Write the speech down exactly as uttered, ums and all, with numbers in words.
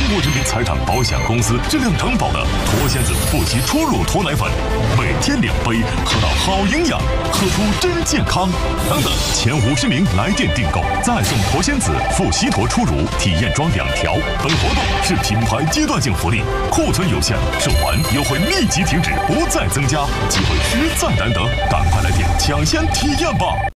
国人民财产保险公司质量承保的脱仙子富硒初乳脱奶粉，每天两杯，喝到好营养，喝出真健康。等等，前五十名来电订购再送脱仙子富硒脱初乳体验装两条。本活动是品牌阶段性福利，库存有限，售完优惠立即停止，不再增加，机会实在难得，赶快来电抢先体验吧！